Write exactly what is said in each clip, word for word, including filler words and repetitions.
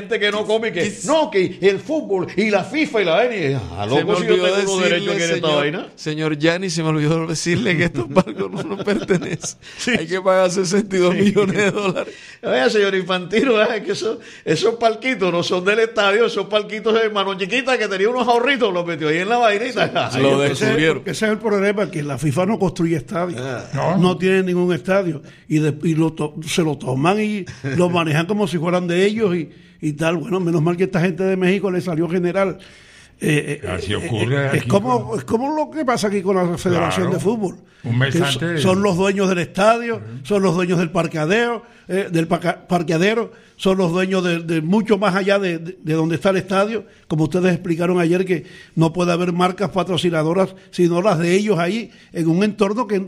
que no come, que no, que el fútbol y la FIFA y la N. A loco, si yo tengo unos derechos que en esta vaina. Señor Gianni, se me olvidó decirle que estos barcos no nos pertenecen. Sí. Hay que pagar sesenta y dos sí. millones de dólares. Oiga, señor Infantino, es que esos, esos palquitos no son del estadio, esos palquitos de mano chiquita que tenía unos ahorritos, los metió ahí en la vainita. Sí, lo descubrieron. Ese es el problema, que la FIFA no construye estadios. Ah. No. no tiene ningún estadio. Y, de, y lo to, se lo toman y lo manejan como si fueran de ellos y y tal. Bueno, menos mal que esta gente de México le salió general. Eh, Así ocurre. Eh, aquí es, como, con... es como lo que pasa aquí con la Federación claro, de Fútbol. Un mes que antes. Son los dueños del estadio, uh-huh. son los dueños del parqueadero, eh, del parca- parqueadero, son los dueños de, de mucho más allá de, de, de donde está el estadio. Como ustedes explicaron ayer, que no puede haber marcas patrocinadoras, sino las de ellos ahí, en un entorno que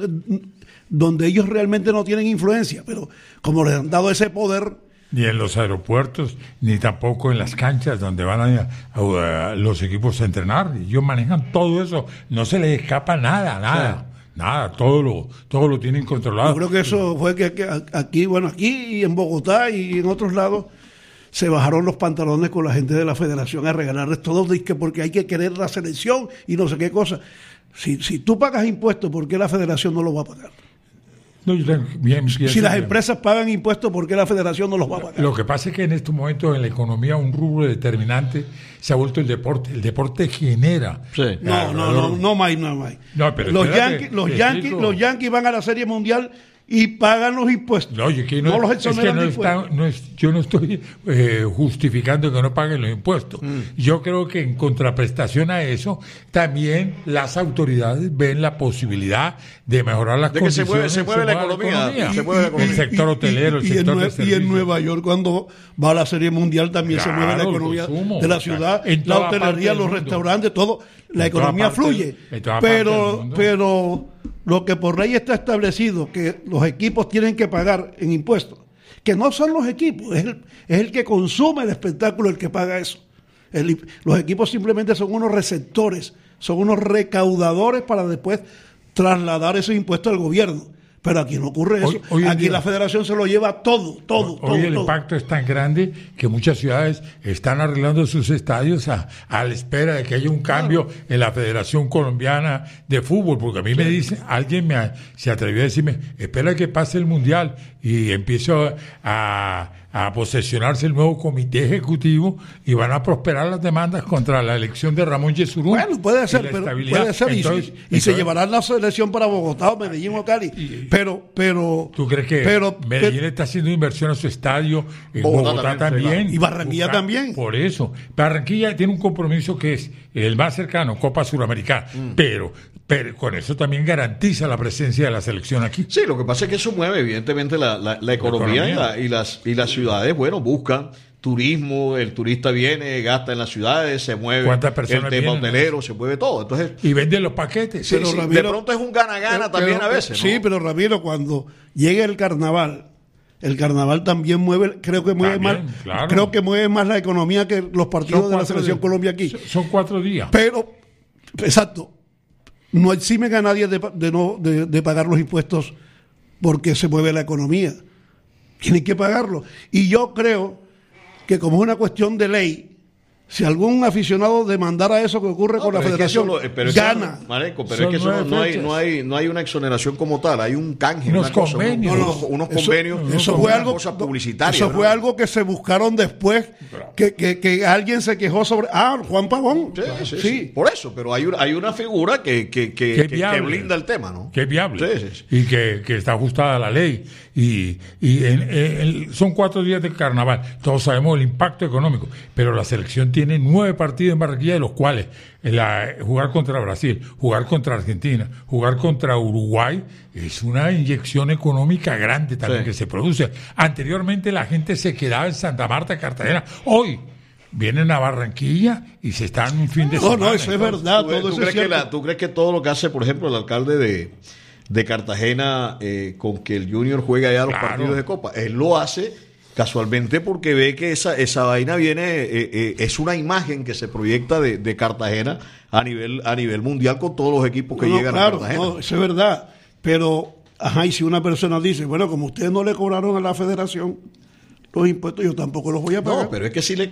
donde ellos realmente no tienen influencia. Pero como les han dado ese poder. Ni en los aeropuertos, ni tampoco en las canchas donde van a, a, a los equipos a entrenar. Ellos manejan todo eso, no se les escapa nada, nada, sí. nada, todo lo, todo lo tienen controlado. Yo creo que eso fue que, que aquí, bueno, aquí y en Bogotá y en otros lados se bajaron los pantalones con la gente de la federación a regalarles todo, porque hay que querer la selección y no sé qué cosa. Si, si tú pagas impuestos, ¿por qué la federación no lo va a pagar? No, yo tengo, bien, bien, si las bien. empresas pagan impuestos, ¿por qué la federación no los va a pagar? Lo que pasa es que en estos momentos en la economía un rubro determinante se ha vuelto el deporte. El deporte genera. Sí. No, no, no, no, May, no, May. No, pero los Yankees, los Yankees, los Yankees van a la Serie Mundial y pagan los impuestos. No, yo que no, no los es que no está, no es, yo no estoy eh, justificando que no paguen los impuestos. Mm. Yo creo que en contraprestación a eso, también las autoridades ven la posibilidad de mejorar las de condiciones. Que se mueve, se mueve, se mueve la, economía, la economía. Se mueve la economía. El sector hotelero, el y, sector y, de en, servicios. Y en Nueva York, cuando va a la Serie Mundial, también claro, se mueve la economía consumo, de la ciudad, claro. la hotelería, los restaurantes, todo. La en economía fluye. Pero, pero lo que por ley está establecido, que los equipos tienen que pagar en impuestos, que no son los equipos, es el, es el que consume el espectáculo el que paga eso. El, los equipos simplemente son unos receptores, son unos recaudadores para después trasladar esos impuestos al gobierno. Pero aquí no ocurre eso. Hoy, hoy aquí día, la federación se lo lleva todo, todo, hoy todo. Hoy el todo. impacto es tan grande que muchas ciudades están arreglando sus estadios a, a la espera de que haya un cambio claro. en la Federación Colombiana de Fútbol. Porque a mí sí. me dice, alguien me se atrevió a decirme, espera que pase el Mundial y empiezo a, a posesionarse el nuevo comité ejecutivo y van a prosperar las demandas contra la elección de Ramón Yesurún. Bueno, puede ser, pero puede ser. Entonces, y, y entonces, se llevarán la selección para Bogotá o Medellín o Cali. Y, Pero, pero. ¿Tú crees que pero, Medellín pero, está haciendo inversión a su estadio? En Bogotá, Bogotá también. también. Y Barranquilla Bogotá, también. Por eso. Barranquilla tiene un compromiso que es el más cercano, Copa Suramericana. Mm. Pero, pero con eso también garantiza la presencia de la selección aquí. Sí, lo que pasa es que eso mueve, evidentemente, la, la, la, economía, la economía. Y, la, y, las, y las ciudades, bueno, buscan turismo, el turista viene, gasta en las ciudades, se mueve ¿Cuántas personas el tema vienen? hotelero, se mueve todo. Entonces, y venden los paquetes. Sí, pero sí, Ramiro, de pronto es un gana-gana pero, también pero, a veces. Sí, ¿no? pero Ramiro, cuando llega el carnaval, el carnaval también mueve, creo que mueve también, más, claro. creo que mueve más la economía que los partidos de la selección días. Colombia aquí. Son, son cuatro días. Pero, exacto, no eximen a nadie de, de no de, de pagar los impuestos porque se mueve la economía. Tienen que pagarlo. Y yo creo que como es una cuestión de ley, si algún aficionado demandara eso que ocurre no, con la federación, es lo, gana. Eso, Mareco, pero Son es que eso no, no, hay, no, hay, no hay una exoneración como tal, hay un canje, unos una cosa, convenios. unos, unos, unos eso, convenios, eso, eso fue algo, cosa publicitaria. Eso ¿no? fue algo que se buscaron después, que, que, que alguien se quejó sobre... Ah, Juan Pavón. Sí, sí, sí. sí. Por eso, pero hay una, hay una figura que, que, que, que, que blinda el tema, ¿no? Que es viable. Sí, sí, sí. Y que, que está ajustada a la ley. Y, y en, en, son cuatro días de carnaval. Todos sabemos el impacto económico. Pero la selección tiene nueve partidos en Barranquilla, de los cuales la, jugar contra Brasil, jugar contra Argentina, jugar contra Uruguay, es una inyección económica grande también sí. que se produce. Anteriormente la gente se quedaba en Santa Marta, Cartagena. Hoy vienen a Barranquilla y se están un fin de no, semana. No, no, eso es verdad. ¿Tú, todo ¿tú, eso crees es que la, ¿Tú crees que todo lo que hace, por ejemplo, el alcalde de, de Cartagena eh, con que el Junior juegue allá los claro. partidos de Copa, él lo hace casualmente porque ve que esa, esa vaina viene, eh, eh, es una imagen que se proyecta de, de Cartagena a nivel, a nivel mundial con todos los equipos que no, llegan claro, a Cartagena? No, eso es verdad. Pero, ajá, y si una persona dice, bueno, como ustedes no le cobraron a la federación, los impuestos yo tampoco los voy a pagar. No, pero es que si le